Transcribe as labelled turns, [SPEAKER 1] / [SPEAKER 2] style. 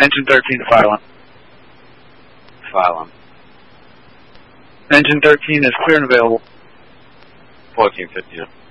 [SPEAKER 1] Engine 13 to file on.
[SPEAKER 2] File on.
[SPEAKER 1] Engine 13 is clear and available.
[SPEAKER 2] 1450.